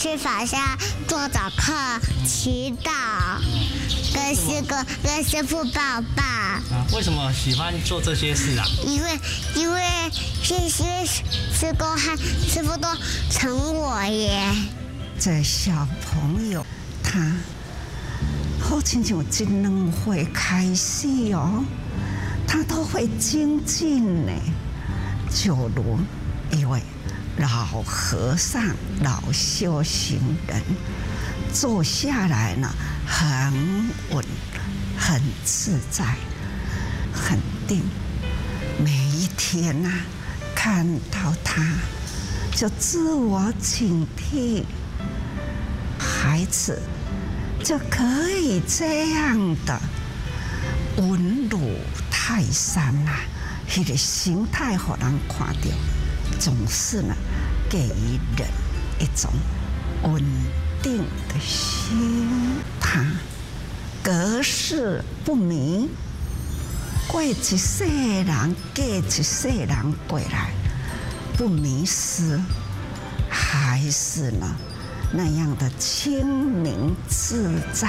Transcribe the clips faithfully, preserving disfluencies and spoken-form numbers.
去法下做早课、祈祷，跟师哥、跟师傅抱抱。 啊，为什么喜欢做这些事啊？ 因为因为这些师哥和师傅都疼我耶。 这小朋友他好亲像真两岁开始哦，他都会精进呢，就如一位老和尚、老修行人，坐下来呢，很稳、很自在、很定。每一天呐、啊，看到他，就自我警惕，孩子就可以这样的稳如泰山呐、啊，那个形态让人看到。总是呢，给予人一种稳定的心态，隔世不迷，过一世人，过一世人过来，不迷失，还是呢那样的清明自在。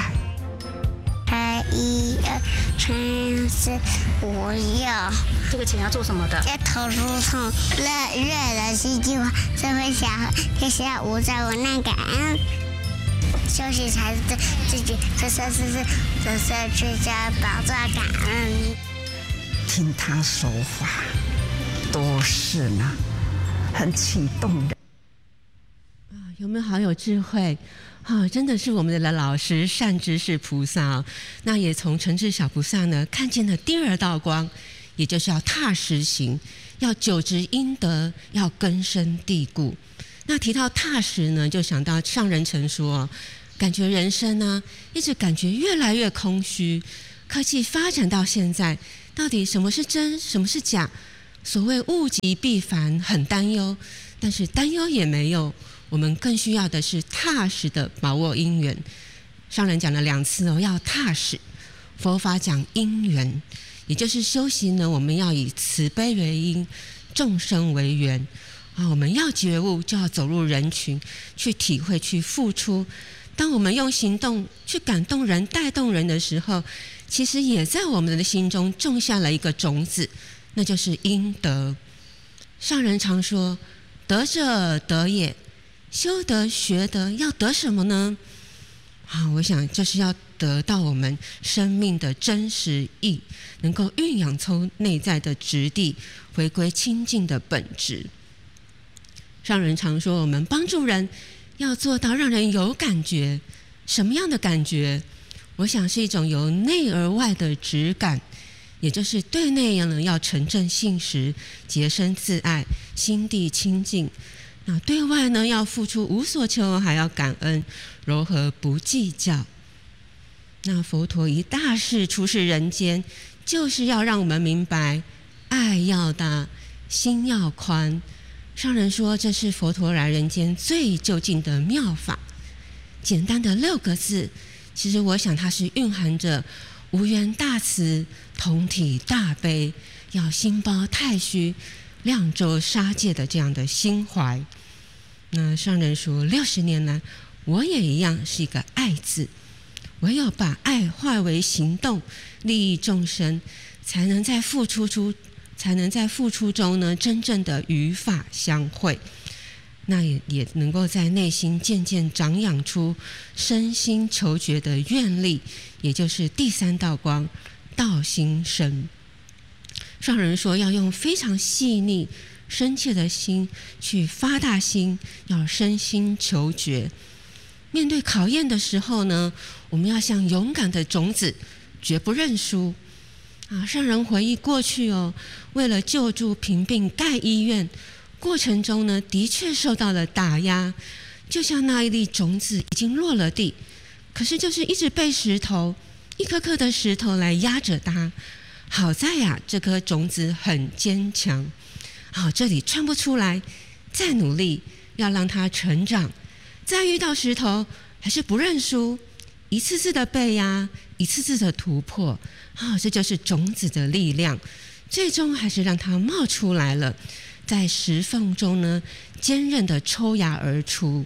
一二三四五六， 这个钱要做什么的？ 在投书上热热的戏剧化，社会小和天下无在我难感恩。休息才是自自己，这是是是这是去家宝藏感恩。 听他说话，都是呢很启动人。 啊，有没有好有智慧？啊、哦，真的是我们的老师善知识菩萨、哦，那也从诚志小菩萨呢看见了第二道光，也就是要踏实行，要久植阴德，要根深蒂固。那提到踏实呢，就想到上人曾说，感觉人生呢一直感觉越来越空虚，科技发展到现在，到底什么是真，什么是假？所谓物极必反，很担忧，但是担忧也没有。我们更需要的是踏实的把握因缘。上人讲了两次哦，要踏实。佛法讲因缘，也就是修行呢，我们要以慈悲为因，众生为缘啊。我们要觉悟，就要走入人群，去体会，去付出。当我们用行动去感动人、带动人的时候，其实也在我们的心中种下了一个种子，那就是因德。上人常说：“德者德也。”修德学德要得什么呢？啊，我想就是要得到我们生命的真实意，能够蕴养出内在的质地，回归清净的本质。上人常说，我们帮助人要做到让人有感觉，什么样的感觉？我想是一种由内而外的质感，也就是对内呢要诚正信实，洁身自爱，心地清净。那对外呢，要付出无所求，还要感恩，柔和不计较。那佛陀一大事出世人间，就是要让我们明白，爱要大，心要宽。上人说，这是佛陀来人间最究竟的妙法。简单的六个字，其实我想它是蕴含着无缘大慈，同体大悲，要心包太虚，量周杀戒的这样的心怀。那上人说，六十年来我也一样是一个爱字，唯有把爱化为行动，利益众生，才能在付出出才能在付出中呢真正的与法相会。那也也能够在内心渐渐长养出身心求觉的愿力，也就是第三道光，道心生。上人说，要用非常细腻深切的心去发大心，要身心求觉。面对考验的时候呢，我们要像勇敢的种子，绝不认输啊！上人回忆过去哦，为了救助贫病盖医院，过程中呢，的确受到了打压，就像那一粒种子已经落了地，可是就是一直被石头一颗颗的石头来压着它。好在呀、啊，这颗种子很坚强。好，这里穿不出来，再努力，要让它成长。再遇到石头，还是不认输，一次次的被压，一次次的突破。好，这就是种子的力量。最终还是让它冒出来了，在石缝中呢，坚韧的抽芽而出。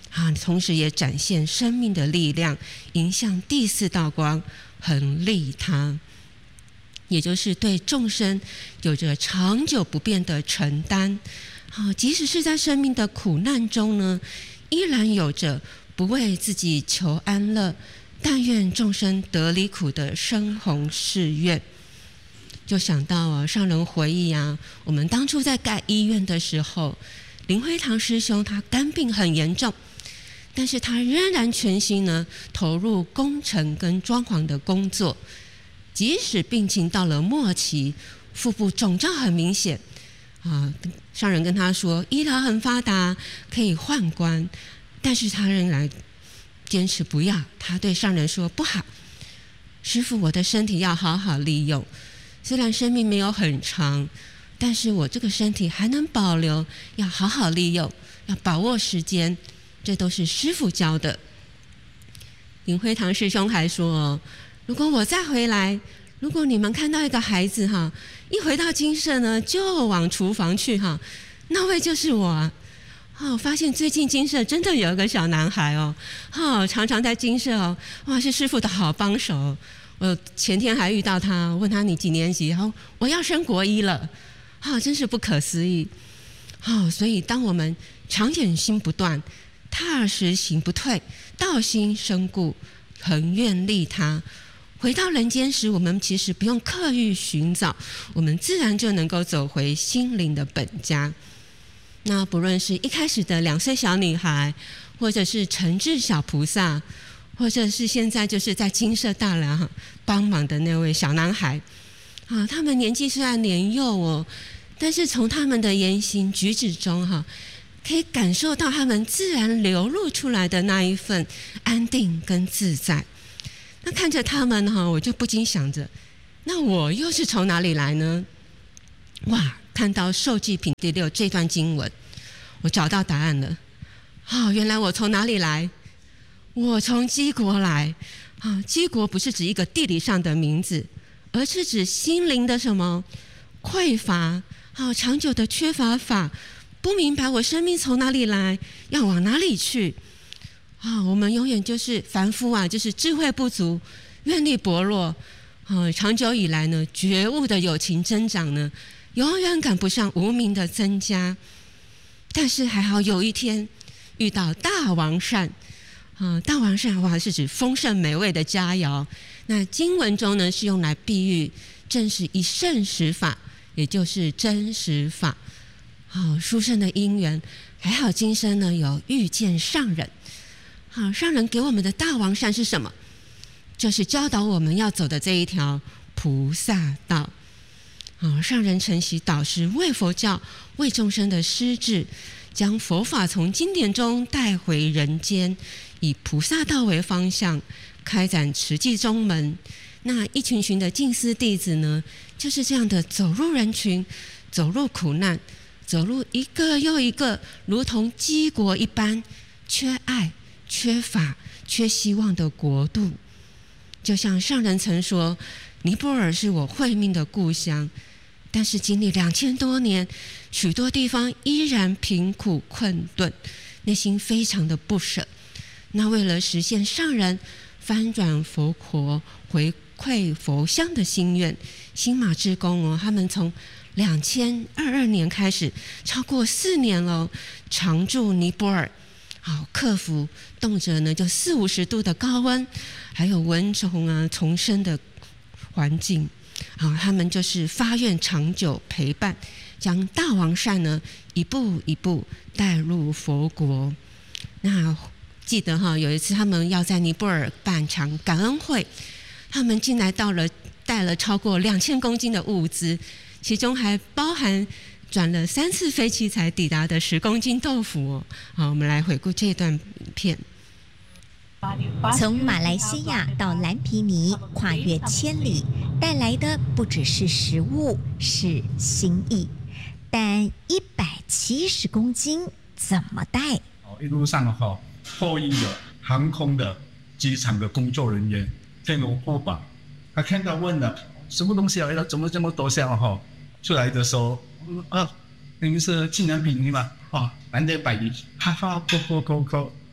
啊，同时也展现生命的力量，迎向第四道光，恒利他，也就是对众生有着长久不变的承担。啊，即使是在生命的苦难中呢，依然有着不为自己求安乐，但愿众生得离苦的深宏誓愿。就想到啊，上人回忆啊，我们当初在盖医院的时候，林辉堂师兄他肝病很严重，但是他仍然全心呢投入工程跟装潢的工作，即使病情到了末期，腹部肿胀很明显啊，上人跟他说医疗很发达，可以换棺，但是他仍然坚持不要。他对上人说：“不好，师父，我的身体要好好利用。虽然生命没有很长，但是我这个身体还能保留，要好好利用，要把握时间，这都是师父教的。”林辉堂师兄还说：“如果我再回来，如果你们看到一个孩子哈，一回到精舍呢，就往厨房去哈，那位就是我啊。”哦，发现最近精舍真的有一个小男孩哦，哦，常常在精舍哦，哇，是师父的好帮手。我前天还遇到他，问他你几年级？然后我要升国一了，啊、哦，真是不可思议。哦，所以当我们常远心不断，踏实行不退，道心深固，恒愿利他。回到人间时，我们其实不用刻意寻找，我们自然就能够走回心灵的本家。那不论是一开始的两岁小女孩，或者是诚志小菩萨，或者是现在就是在精舍大寮帮忙的那位小男孩啊，他们年纪虽然年幼哦，但是从他们的言行举止中哈，可以感受到他们自然流露出来的那一份安定跟自在。那看着他们哈，我就不禁想着，那我又是从哪里来呢？哇！看到受记品第六这段经文，我找到答案了。哦，原来我从哪里来？我从基国来。啊，基国不是指一个地理上的名字，而是指心灵的什么匮乏，好、哦、长久的缺乏法，不明白我生命从哪里来，要往哪里去。啊、哦，我们永远就是凡夫啊，就是智慧不足，愿力薄弱。啊、哦，长久以来呢，觉悟的有情增长呢，永远赶不上无明的增加。但是还好有一天遇到大王膳，啊，大王膳哇是指丰盛美味的佳肴。那经文中呢是用来比喻，正是一圣实法，也就是真实法。好、哦，殊胜的因缘，还好今生呢有遇见上人。好，上人给我们的大王膳是什么？就是教导我们要走的这一条菩萨道。哦，上人承袭导师为佛教、为众生的师志，将佛法从经典中带回人间，以菩萨道为方向，开展慈济宗门。那一群群的净思弟子呢，就是这样的走入人群，走入苦难，走入一个又一个如同基国一般缺爱、缺法、缺希望的国度。就像上人曾说，尼泊尔是我慧命的故乡，但是经历两千多年，许多地方依然贫苦困顿，内心非常的不舍。那为了实现上人翻转佛国、回馈佛乡的心愿，新马志工哦，他们从两千二二年开始，超过四年了，常驻尼泊尔。好，克服动辄呢就四五十度的高温，还有蚊虫啊丛生的环境。好，他们就是发愿长久陪伴，将大王膳呢一步一步带入佛国。那记得哈，有一次他们要在尼泊尔办场感恩会，他们进来到了带了超过两千公斤的物资，其中还包含转了三次飞机才抵达的十公斤豆腐哦。好，我们来回顾这段影片。 从马来西亚到蓝毗尼，跨越千里，带来的不只是食物，是心意。但一百七十公斤怎么带？ 一路上哈，后裔的、航空的、机场的工作人员天龙护法，他看到问了什么东西啊？怎么这么多箱哈？出来的时候，啊，那个是竟然比尼嘛，啊，难得百亿，哈哈，扣扣扣扣。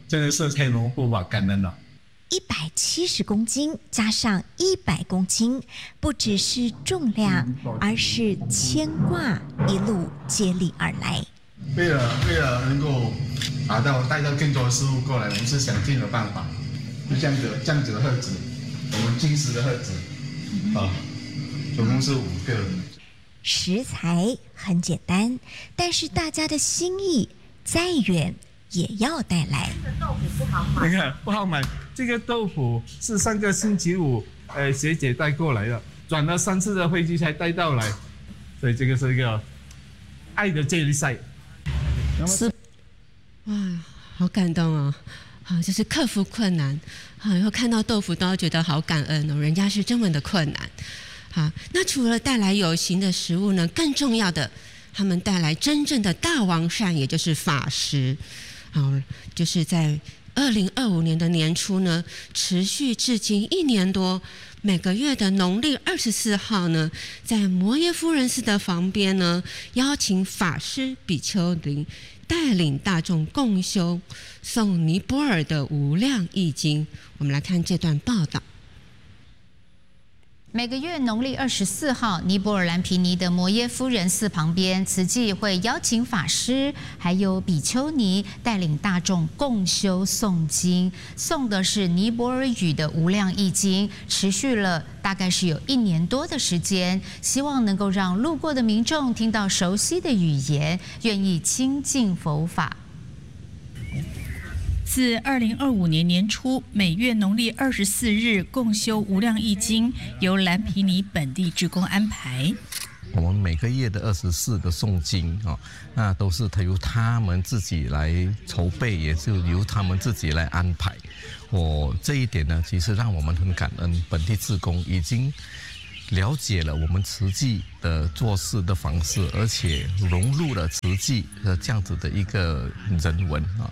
真的是天龙护法，感恩了。 一百七十公斤加上一百公斤，不只是重量，而是牵挂一路接力而来。 为了为了能够达到带到更多的事物过来，我们是想尽了办法，就这样子这样子的盒子，我们金石的盒子，啊，总共是五个。 食材很简单，但是大家的心意再远也要带来。 豆腐不好买， 那个不好买。这个豆腐是上个星期五，呃，学姐带过来的，转了三次的飞机才带到来，所以这个是一个爱的接力赛。 是，哇，好感动哦！好，就是克服困难，好，以后看到豆腐都要觉得好感恩哦，人家是这么的困难。好，那除了带来有形的食物呢，更重要的，他们带来真正的大王膳，也就是法食。好，就是在二零二五年的年初呢，持续至今一年多，每个月的农历二十四号呢，在摩耶夫人寺的房边呢，邀请法师比丘尼带领大众共修诵尼泊尔的无量易经。我们来看这段报道。 每个月农历二十四号，尼泊尔兰皮尼的摩耶夫人寺旁边，慈济会邀请法师还有比丘尼带领大众共修诵经，诵的是尼泊尔语的无量易经，持续了大概是有一年多的时间，希望能够让路过的民众听到熟悉的语言，愿意亲近佛法。 自二零二五年年初，每月农历二十四日共修无量易经，由兰皮尼本地志工安排。 我们每个月的二十四个诵经啊，那都是由他们自己来筹备，也是由他们自己来安排。我这一点呢，其实让我们很感恩，本地志工已经了解了我们慈济的做事的方式，而且融入了慈济的这样子的一个人文啊。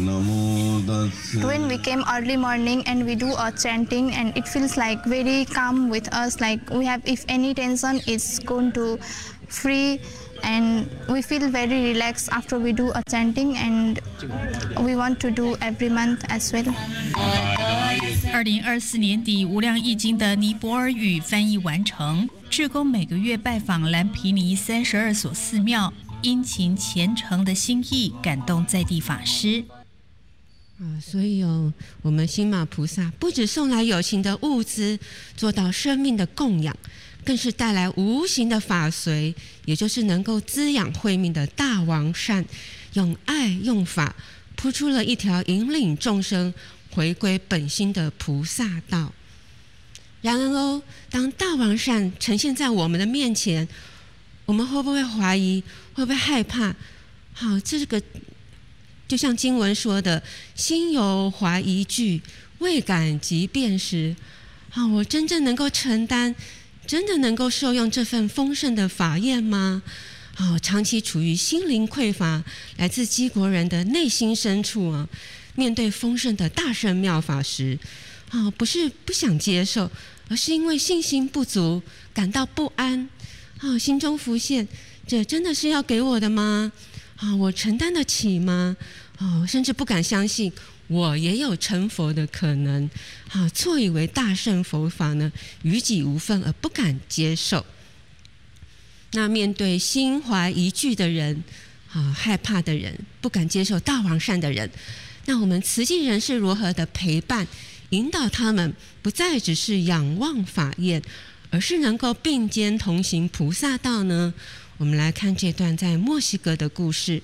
When we came early morning and we do a chanting, and it feels like very calm with us. Like we have, if any tension, it's going to free, and we feel very relaxed after we do a chanting, and we want to do every month as well. 二零二四年底，无量易经的尼泊尔语翻译完成。志工每个月拜访兰皮尼三十二所寺庙，殷勤虔诚的心意感动在地法师。 啊，所以哦，我们星马菩萨不只送来有形的物资，做到生命的供养，更是带来无形的法随，也就是能够滋养慧命的大王膳，用爱用法铺出了一条引领众生回归本心的菩萨道。然而哦，当大王膳呈现在我们的面前，我们会不会怀疑？会不会害怕？好，这个就像经文说的，心有怀疑惧，未感即变时。好，我真正能够承担，真的能够受用这份丰盛的法宴吗？好，长期处于心灵匮乏，来自基国人的内心深处啊，面对丰盛的大圣妙法时，啊，不是不想接受，而是因为信心不足，感到不安。啊，心中浮现，这真的是要给我的吗？啊，我承担得起吗？哦，甚至不敢相信，我也有成佛的可能。啊，错以为大乘佛法呢与己无分，而不敢接受。那面对心怀疑惧的人，啊，害怕的人，不敢接受大王膳的人，那我们慈济人是如何的陪伴、引导他们，不再只是仰望法宴，而是能够并肩同行菩萨道呢？我们来看这段在墨西哥的故事。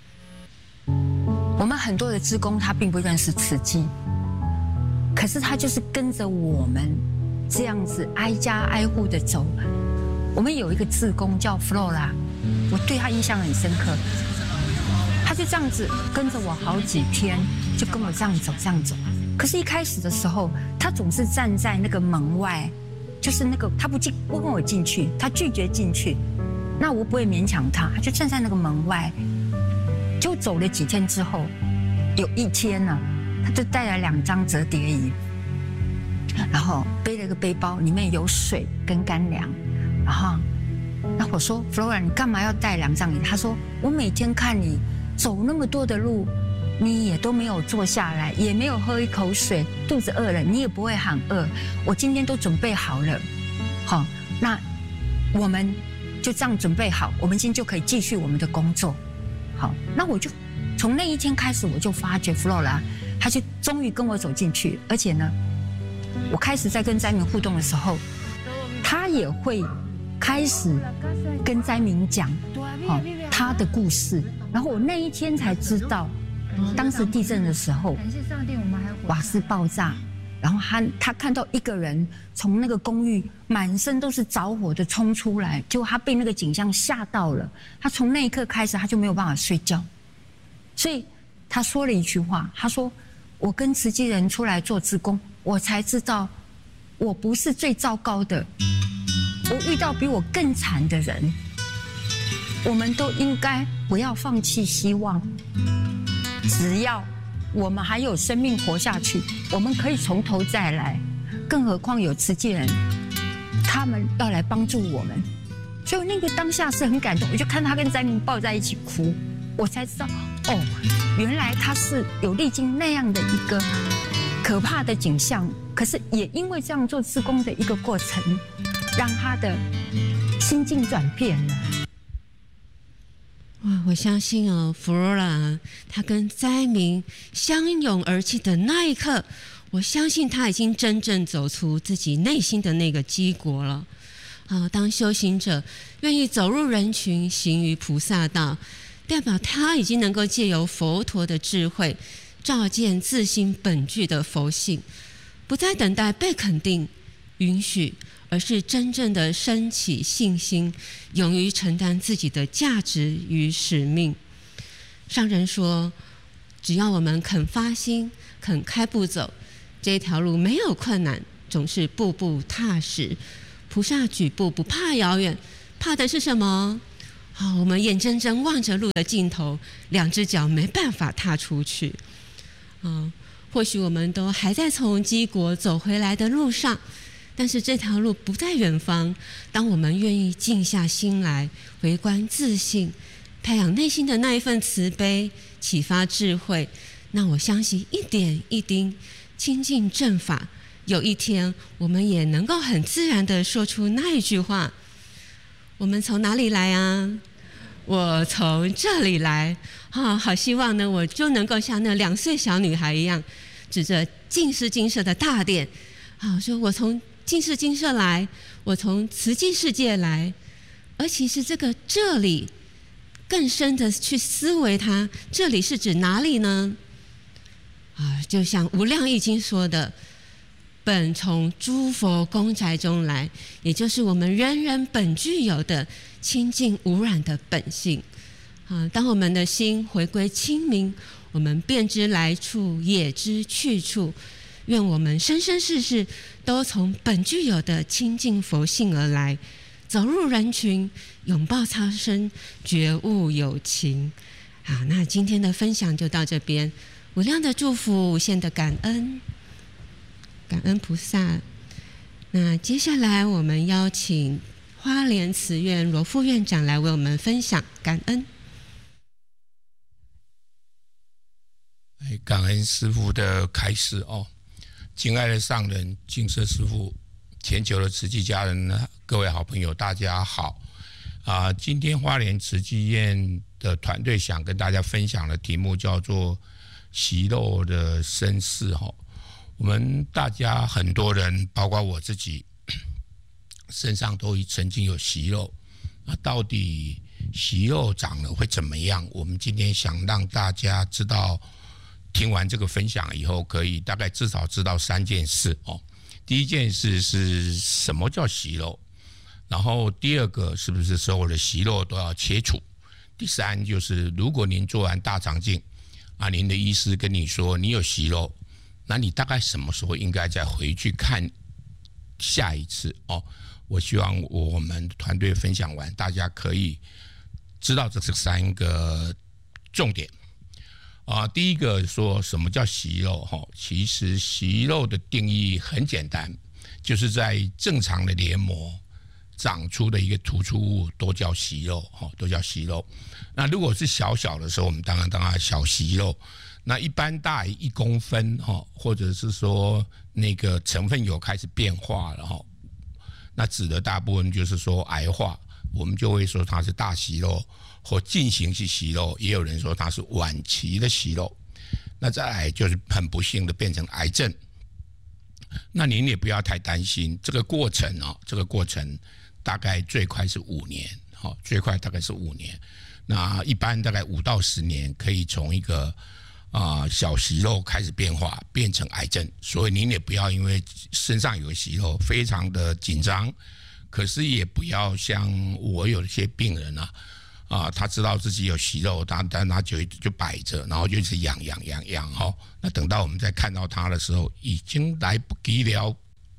我们很多的志工他并不认识慈济，可是他就是跟着我们这样子挨家挨户的走。我们有一个志工叫 Flora， 我对他印象很深刻。他就这样子跟着我好几天，就跟我这样走这样走。可是，一开始的时候，他总是站在那个门外，就是那个他不进不跟我进去，他拒绝进去。那我不会勉强他，他就站在那个门外。就走了几天之后，有一天呢、啊，他就带了两张折叠椅，然后背了个背包，里面有水跟干粮。然后，那我说 ：“Flora， 你干嘛要带两张椅？”他说：“我每天看你走那么多的路， 你也都没有坐下来，也没有喝一口水，肚子饿了，你也不会喊饿。我今天都准备好了，好，那我们就这样准备好，我们今天就可以继续我们的工作。好，那我就从那一天开始，我就发觉 Flora， 她就终于跟我走进去，而且呢，我开始在跟灾民互动的时候，她也会开始跟灾民讲，好，她的故事。然后我那一天才知道，当时地震的时候，瓦斯爆炸，然后他他看到一个人从那个公寓满身都是着火的冲出来，结果他被那个景象吓到了，他从那一刻开始他就没有办法睡觉，所以他说了一句话，他说：“我跟慈济人出来做志工，我才知道我不是最糟糕的，我遇到比我更惨的人。我们都应该不要放弃希望，只要我们还有生命活下去，我们可以从头再来。更何况有慈济人，他们要来帮助我们。所以那个当下是很感动，我就看他跟灾民抱在一起哭，我才知道，哦，原来他是有历经那样的一个可怕的景象，可是也因为这样做志工的一个过程，让他的心境转变了。 哇，我相信哦，弗罗拉她跟灾民相拥而泣的那一刻，我相信她已经真正走出自己内心的那个基国了。啊，当修行者愿意走入人群，行于菩萨道，代表他已经能够借由佛陀的智慧，照见自心本具的佛性，不再等待被肯定、允许，而是真正的升起信心，勇于承担自己的价值与使命。上人说，只要我们肯发心、肯开步走，这条路没有困难，总是步步踏实。菩萨举步不怕遥远，怕的是什么？好，我们眼睁睁望着路的尽头，两只脚没办法踏出去。嗯，或许我们都还在从基国走回来的路上，但是这条路不在远方。当我们愿意静下心来，回观自信，培养内心的那一份慈悲，启发智慧，那我相信一点一滴亲近正法，有一天我们也能够很自然地说出那一句话：我们从哪里来啊？我从这里来。啊，好希望呢，我就能够像那两岁小女孩一样，指着净室净舍的大殿，啊，说我从净室净舍来，我从慈济世界来。而其实这个这里更深的去思维它，这里是指哪里呢？啊，就像无量易经说的，本从诸佛宫宅中来，也就是我们人人本具有的清净无染的本性。啊，当我们的心回归清明，我们便知来处，也知去处。愿我们生生世世都从本具有的清净佛性而来，走入人群，拥抱苍生，觉悟有情。好，那今天的分享就到这边。无量的祝福，无限的感恩，感恩菩萨。那接下来我们邀请花莲慈院罗副院长来为我们分享感恩。 感恩师父的开示哦，敬爱的上人、净舍师父、全球的慈济家人、各位好朋友，大家好啊、呃！今天花莲慈济院的团队想跟大家分享的题目叫做“息肉的身世”哈。我们大家很多人，包括我自己，身上都曾经有息肉。那到底息肉长了会怎么样？我们今天想让大家知道。听完这个分享以后，可以大概至少知道三件事哦。第一件事是什么叫息肉，然后第二个是不是所有的息肉都要切除？第三就是如果您做完大肠镜啊，您的医师跟你说你有息肉，那你大概什么时候应该再回去看下一次哦？我希望我们团队分享完，大家可以知道这是三个重点。啊，第一个说什么叫息肉？哈，其实息肉的定义很简单，就是在正常的黏膜长出的一个突出物都叫息肉，哈，都叫息肉。那如果是小小的时候，我们当然当然小息肉； 那一般大于一公分哈，或者是说那个成分有开始变化了哈，那指的大部分就是说癌化，我们就会说它是大息肉或进行式息肉，也有人说它是晚期的息肉。那再来就是很不幸的变成癌症。那您也不要太担心这个过程啊，这个过程大概最快是五年，好，最快大概是五年。那一般大概五到十年可以从一个啊、呃、小息肉开始变化，变成癌症。所以您也不要因为身上有息肉非常的紧张，可是也不要像我有一些病人啊。啊，他知道自己有息肉，他但他就就摆着，然后就一直痒痒痒痒哈。那等到我们再看到他的时候，已经来不及了。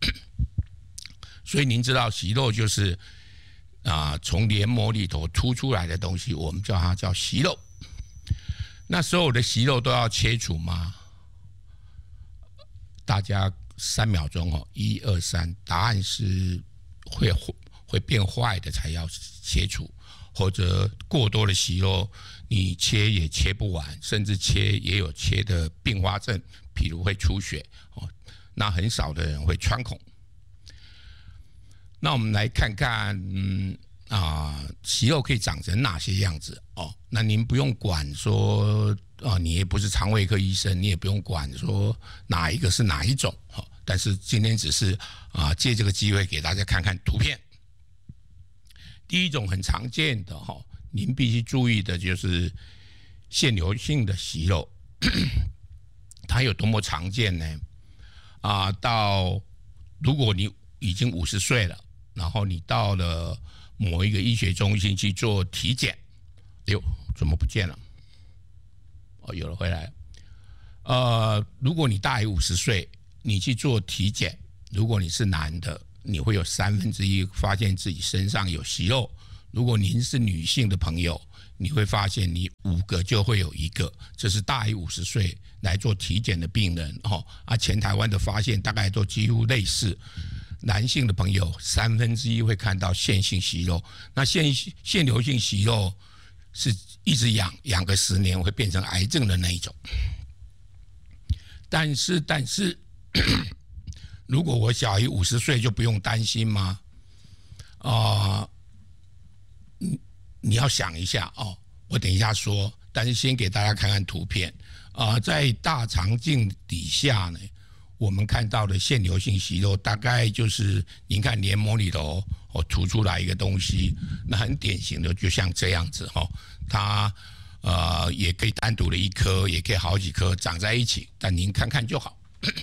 所以您知道息肉就是啊，从黏膜里头凸出来的东西，我们叫它叫息肉。那所有的息肉都要切除吗？大家三秒钟哦，一二三，答案是会会变坏的才要切除。或者过多的息肉，你切也切不完，甚至切也有切的并发症，譬如会出血哦。那很少的人会穿孔。那我们来看看，嗯啊，息肉可以长成哪些样子哦？那您不用管说啊，你也不是肠胃科医生，你也不用管说哪一个是哪一种哦。但是今天只是啊，借这个机会给大家看看图片。第一种很常见的哈，您必须注意的就是腺瘤性的息肉，它有多么常见呢？啊，到如果你已经五十岁了，然后你到了某一个医学中心去做体检，哎呦，怎么不见了？哦，有了，回来了。呃，如果你大于五十岁，你去做体检，如果你是男的，你会有三分之一发现自己身上有息肉。如果您是女性的朋友，你会发现你五个就会有一个。这是大于五十岁来做体检的病人哦。啊，全台湾的发现大概都几乎类似。男性的朋友三分之一会看到腺性息肉，那腺腺瘤性息肉是一直养养个十年会变成癌症的那一种。但是但是。如果我小于五十岁就不用担心吗？啊、呃，你你要想一下哦。我等一下说，但是先给大家看看图片啊、呃，在大肠镜底下呢，我们看到的腺瘤性息肉大概就是您看黏膜里头哦凸出来一个东西，那很典型的就像这样子哈、哦，它呃也可以单独的一颗，也可以好几颗长在一起，但您看看就好。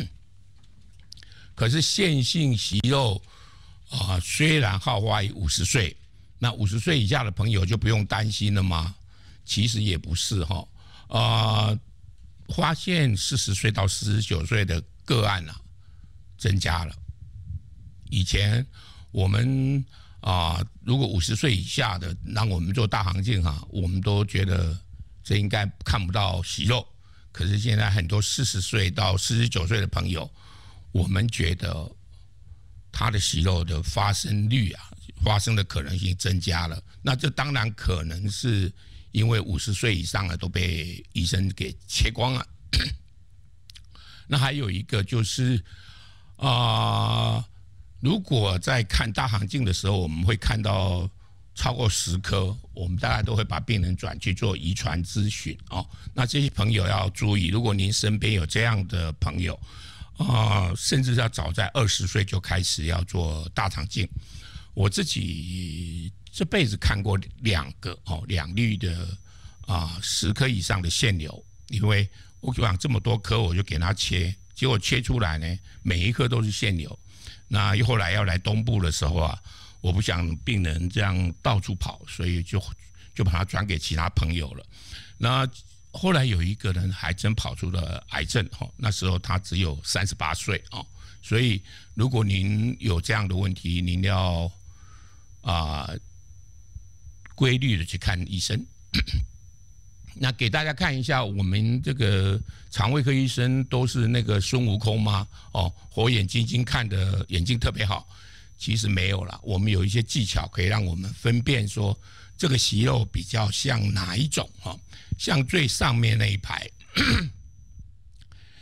可是腺性息肉啊、呃，虽然好发于五十岁，那五十岁以下的朋友就不用担心了吗？其实也不是哈，啊、呃，发现四十岁到四十九岁的个案啊增加了。以前我们啊、呃，如果五十岁以下的让我们做大肠镜哈，我们都觉得这应该看不到息肉。可是现在很多四十岁到四十九岁的朋友，我们觉得他的息肉的发生率啊，发生的可能性增加了。那这当然可能是因为五十岁以上的都被医生给切光了。那还有一个就是啊、呃，如果在看大肠镜的时候，我们会看到超过十颗，我们大概都会把病人转去做遗传咨询哦。那这些朋友要注意，如果您身边有这样的朋友。啊、呃，甚至要早在二十岁就开始要做大肠镜。我自己这辈子看过两个哦，两例的啊、呃、十颗以上的腺瘤，因为我想这么多颗，我就给他切，结果切出来呢，每一颗都是腺瘤。那后来要来东部的时候啊，我不想病人这样到处跑，所以就就把它转给其他朋友了。那后来有一个人还真跑出了癌症，那时候他只有三十八岁，所以如果您有这样的问题，您要啊规律的去看医生。那给大家看一下，我们这个肠胃科医生都是那个孙悟空吗？哦，火眼金睛看的眼睛特别好，其实没有啦，我们有一些技巧可以让我们分辨说这个息肉比较像哪一种哈。像最上面那一排，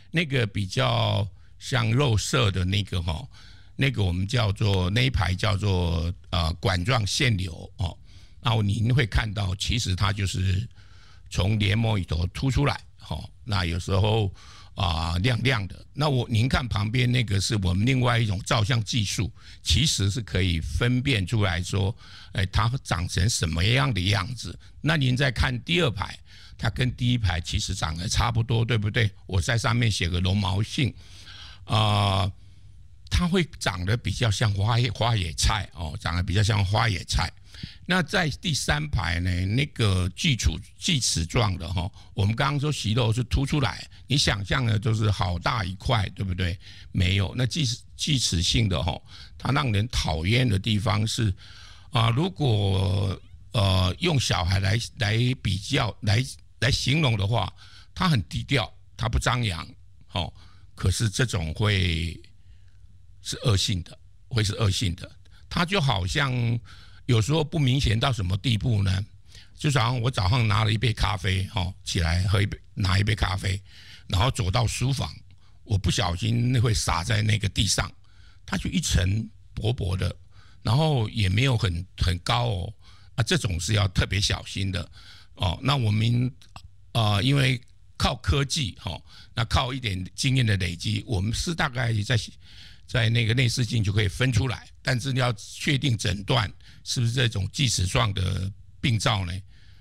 那个比较像肉色的那个哈，那个我们叫做那一排叫做呃管状腺瘤哦，然后您会看到，其实它就是从黏膜里头凸出来，哦，那有时候啊、呃、亮亮的。那我您看旁边那个是我们另外一种照相技术，其实是可以分辨出来说，哎，它长成什么样的样子。那您再看第二排，它跟第一排其实长得差不多，对不对？我在上面写个绒毛性，啊、呃，它会长得比较像花野花野菜哦，长得比较像花野菜。那在第三排呢，那个锯齿锯齿状的哈，我们刚刚说息肉是凸出来，你想象的就是好大一块，对不对？没有，那锯锯齿性的哈，它让人讨厌的地方是啊、呃，如果呃用小孩来来比较来来形容的话，它很低调，它不张扬，哦，可是这种会是恶性的，会是恶性的，它就好像。有时候不明显到什么地步呢？就好像我早上拿了一杯咖啡，哦，起来喝一杯，拿一杯咖啡，然后走到书房，我不小心会洒在那个地上，它就一层薄薄的，然后也没有很很高哦，啊，这种是要特别小心的哦。那我们呃，因为靠科技哈、哦，那靠一点经验的累积，我们是大概在在那个内视镜就可以分出来，但是要确定诊断。是不是这种锯齿状的病灶呢？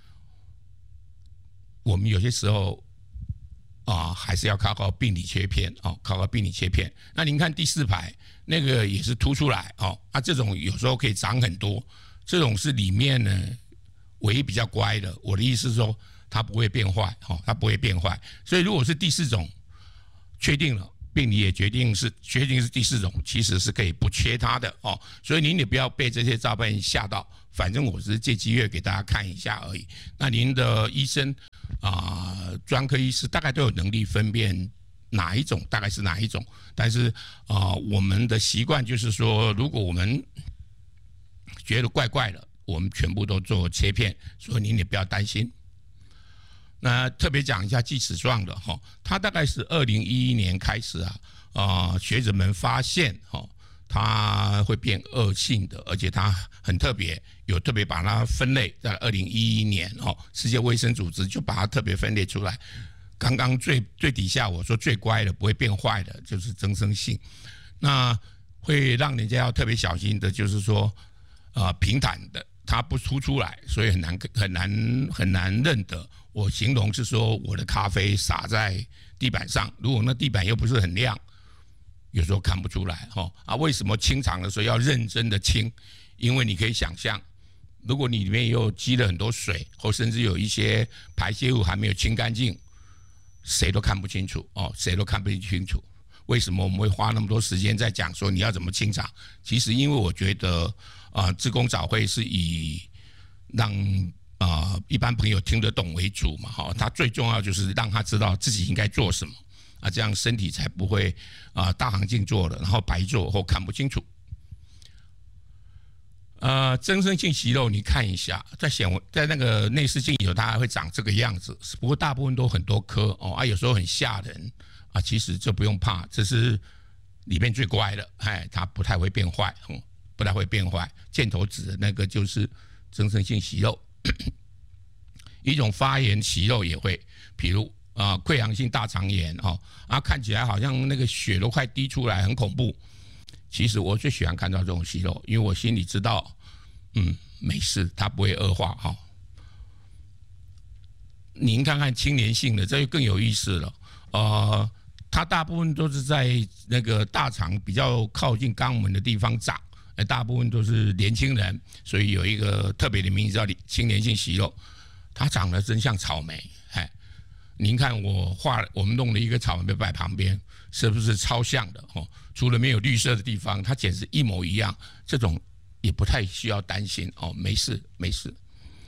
我们有些时候啊，还是要靠靠病理切片哦，靠靠病理切片。那您看第四排那个也是凸出来哦，啊，这种有时候可以长很多，这种是里面呢唯一比较乖的。我的意思是说，它不会变坏哦，它不会变坏。所以如果是第四种，确定了。病理也决定是决定是第四种，其实是可以不切它的哦，所以您也不要被这些照片吓到，反正我是借机会给大家看一下而已。那您的医生啊，专、呃、科医师大概都有能力分辨哪一种大概是哪一种，但是啊、呃，我们的习惯就是说，如果我们觉得怪怪的，我们全部都做切片，所以您也不要担心。那特别讲一下锯齿状的哈，它大概是二零一一年开始啊，啊、呃、学者们发现哈，它会变恶性的，而且它很特别，有特别把它分类，在二零一一年哦，世界卫生组织就把它特别分类出来。刚刚最最底下我说最乖的不会变坏的就是增生性，那会让人家要特别小心的，就是说啊、呃、平坦的。它不凸出来，所以很难很难很难认得。我形容是说，我的咖啡洒在地板上，如果那地板又不是很亮，有时候看不出来哈。啊，为什么清肠的时候要认真的清？因为你可以想象，如果你里面又积了很多水，或甚至有一些排泄物还没有清干净，谁都看不清楚哦，谁都看不清楚。为什么我们会花那么多时间在讲说你要怎么清肠？其实因为我觉得。啊，志工早会是以让啊、呃、一般朋友听得懂为主嘛，哈，他最重要就是让他知道自己应该做什么啊，这样身体才不会啊、呃、大行径做了，然后白做或看不清楚。呃，增生性息肉你看一下，在显微在那个内视镜里头，它还会长这个样子，不过大部分都很多颗哦，啊，有时候很吓人啊，其实这不用怕，这是里面最乖的，哎，它不太会变坏，嗯。不太会变坏，箭头指的那个就是增生性息肉，一种发炎息肉也会，比如啊、呃、溃疡性大肠炎哦，啊看起来好像那个血都快滴出来，很恐怖。其实我最喜欢看到这种息肉，因为我心里知道，嗯，没事，它不会恶化哈、哦。您看看青年性的，这就更有意思了，呃，它大部分都是在那个大肠比较靠近肛门的地方长。大部分都是年轻人，所以有一个特别的名字叫青年性息肉，它长得真像草莓。哎，您看我画，我们弄了一个草莓摆旁边，是不是超像的？哦，除了没有绿色的地方，它简直一模一样。这种也不太需要担心哦，没事没事。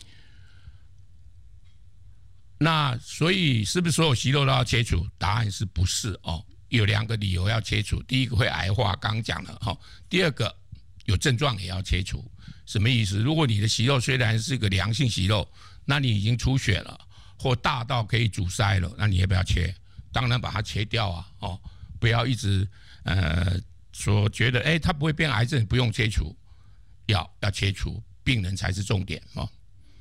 那所以是不是所有息肉都要切除？答案是不是哦？有两个理由要切除，第一个会癌化，刚刚讲了哈、哦，第二个。有症状也要切除，什么意思？如果你的息肉虽然是个良性息肉，那你已经出血了，或大到可以阻塞了，那你要不要切？ 当然把它切掉啊，哦，不要一直呃说觉得哎它不会变癌症，不用切除，要要切除，病人才是重点哦。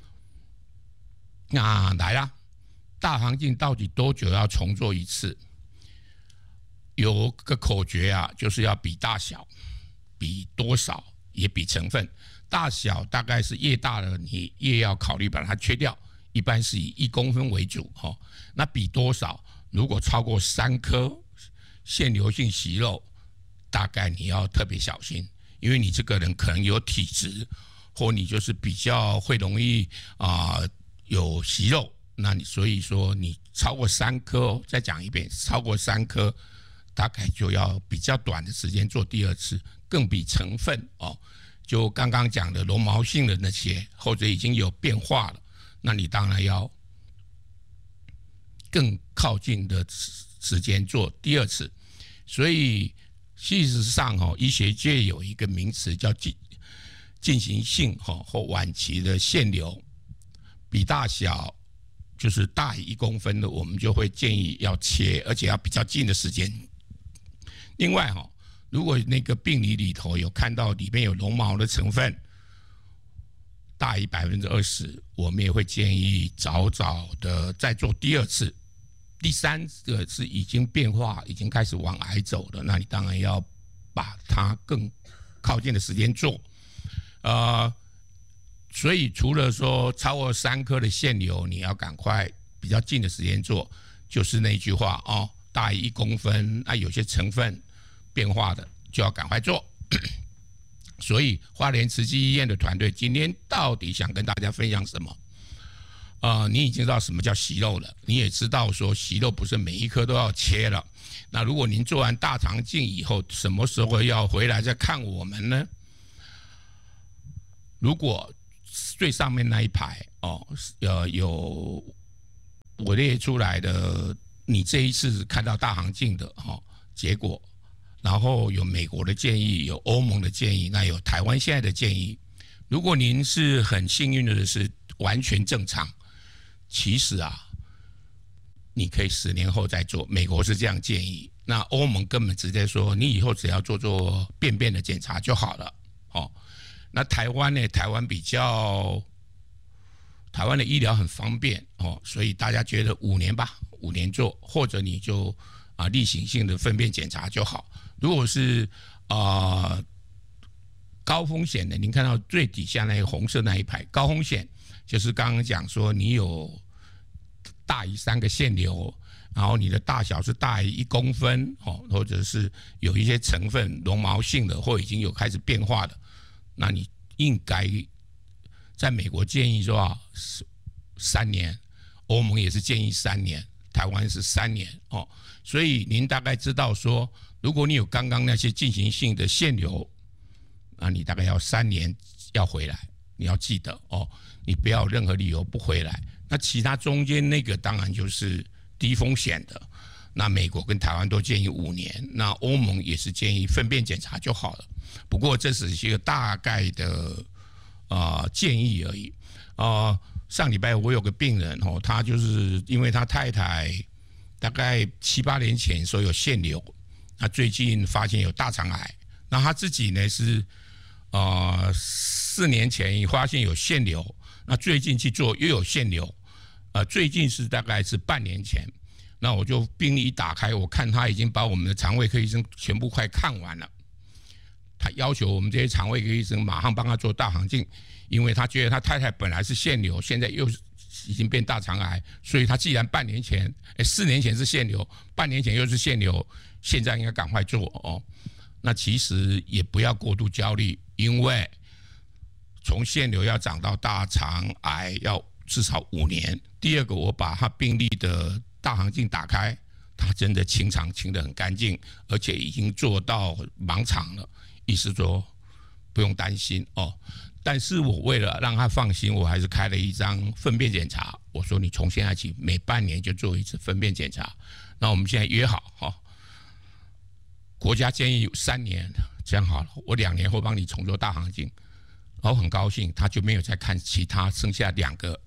那来啦，大肠镜到底多久要重做一次？有个口诀啊，就是要比大小，比多少，也比成分。大小大概是越大的，你越要考虑把它切掉，一般是以一公分为主哦。那比多少？如果超过三颗腺瘤性息肉，大概你要特别小心，因为你这个人可能有体质，或你就是比较会容易啊、呃、有息肉，那你所以说你超过三颗、哦，再讲一遍，超过三颗，大概就要比较短的时间做第二次，更比成分哦，就刚刚讲的绒毛性的那些，或者已经有变化了，那你当然要更靠近的时间做第二次。所以事实上哦，医学界有一个名词叫进进行性哦或晚期的腺瘤，比大小就是大于一公分的，我们就会建议要切，而且要比较近的时间。另外哈，如果那个病理里头有看到里面有绒毛的成分大于百分之二十，我们也会建议早早的再做第二次。第三个是已经变化，已经开始往癌走了，那你当然要把它更靠近的时间做。呃，所以除了说超过三颗的腺瘤，你要赶快比较近的时间做，就是那句话哦，大于一公分，那、啊、有些成分变化的就要赶快做。所以花莲慈济医院的团队今天到底想跟大家分享什么？呃，你已经知道什么叫息肉了，你也知道说息肉不是每一颗都要切了。那如果您做完大肠镜以后，什么时候要回来再看我们呢？如果最上面那一排哦，呃，有我列出来的，你这一次看到大肠镜的哦结果，然后有美国的建议，有欧盟的建议，那有台湾现在的建议。如果您是很幸运的是完全正常，其实啊，你可以十年后再做。美国是这样建议，那欧盟根本直接说，你以后只要做做便便的检查就好了。哦，那台湾呢？台湾比较，台湾的医疗很方便哦，所以大家觉得五年吧，五年做，或者你就啊例行性的粪便检查就好。如果是啊、呃、高风险的，您看到最底下那个红色那一排，高风险。就是刚刚讲说，你有大于三个腺瘤，然后你的大小是大于一公分哦，或者是有一些成分绒毛性的，或已经有开始变化的，那你应该在美国建议说啊三年，欧盟也是建议三年，台湾是三年哦，所以您大概知道说，如果你有刚刚那些进行性的腺瘤，那你大概要三年要回来。你要记得哦，你不要有任何理由不回来。那其他中间那个当然就是低风险的。那美国跟台湾都建议五年，那欧盟也是建议粪便检查就好了。不过这只是一个大概的啊、呃、建议而已。啊、呃，上礼拜我有个病人哦，他就是因为他太太大概七八年前说有腺瘤，他最近发现有大肠癌，那他自己呢是啊。呃四年前发现有腺瘤，那最近去做又有腺瘤，呃，最近是大概是半年前，那我就病历一打开，我看他已经把我们的肠胃科医生全部快看完了，他要求我们这些肠胃科医生马上帮他做大肠镜，因为他觉得他太太本来是腺瘤，现在又已经变大肠癌，所以他既然半年前，哎，四年前是腺瘤，半年前又是腺瘤，现在应该赶快做哦。那其实也不要过度焦虑，因为从腺瘤要长到大肠癌要至少五年。第二个，我把他病历的大肠镜打开，他真的清肠清得很干净，而且已经做到盲肠了，意思说不用担心哦。但是我为了让他放心，我还是开了一张粪便检查。我说你从现在起每半年就做一次粪便检查。那我们现在约好哈、哦，国家建议三年，这样好了，我两年后帮你重做大肠镜。然后很高兴，他就没有再看其他剩下两个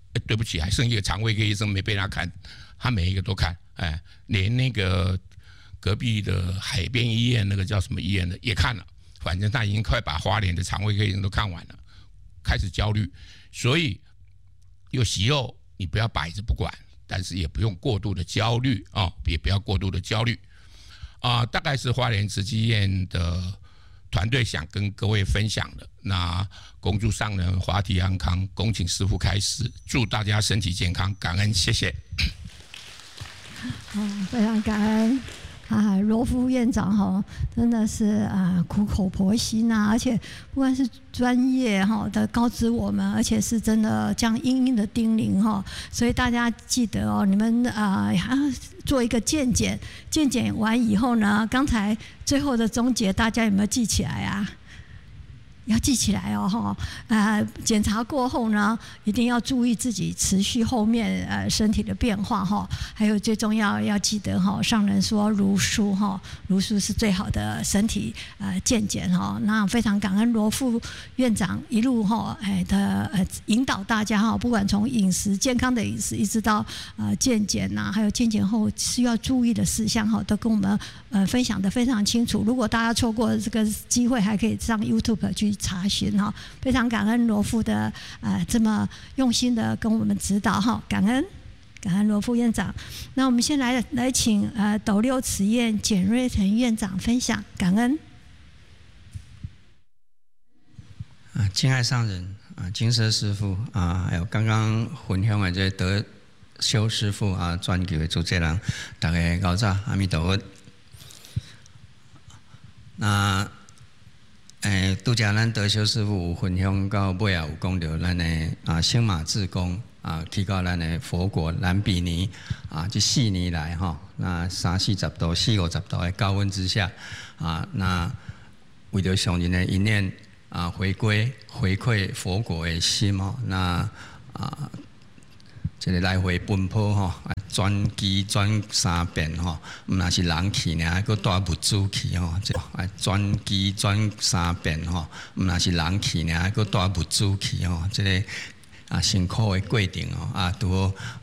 哎，对不起，还剩一个肠胃科医生没被他看，他每一个都看，哎，连那个隔壁的海边医院那个叫什么医院的也看了，反正他已经快把花莲的肠胃科医生都看完了，开始焦虑，所以有息肉你不要摆着不管，但是也不用过度的焦虑啊、哦，也不要过度的焦虑啊、呃，大概是花莲慈济医院的团队想跟各位分享的。那恭祝上人法体安康，恭请师父开示，祝大家身体健康，感恩，谢谢。 好，非常感恩啊，罗副院长哈，真的是啊苦口婆心啊，而且不管是专业哈的告知我们，而且是真的这样殷殷的叮咛哈，所以大家记得哦，你们啊做一个健检，健检完以后呢，刚才最后的总结，大家有没有记起来啊？要记起来哦，哈，呃，检查过后呢，一定要注意自己持续后面呃身体的变化哈，还有最重要要记得哈，上人说如数哈，如数是最好的身体呃健检哈。那非常感恩罗副院长一路哈哎的呃引导大家哈，不管从饮食健康的饮食，一直到呃健检呐，还有健检后需要注意的事项哈，都跟我们呃分享得非常清楚。如果大家错过这个机会，还可以上 YouTube 去查询哈，非常感恩罗副的呃这么用心的跟我们指导哈，感恩感恩罗副院长。那我们先来来请呃斗六慈院简瑞腾院长分享，感恩。 啊，敬爱上人啊，金色师父啊，还有刚刚分享的这德修师父啊，全球的主持人，大家高早，阿弥陀佛。那诶，拄则咱德修师父有分享到尾啊，有讲到咱的啊星马志公啊，去到咱的佛国兰比尼啊，这四年来吼，那三四十度、四五十度的高温之下啊，那为着上人的一念啊，回归回馈佛国的心哦，那啊，这个来回奔波吼。转机转三遍吼，毋若是人去呢，还佫带物资去吼。这啊转机转三遍吼，毋若是人去呢，还佫带物资去吼。这个啊辛苦的过程哦，啊拄好。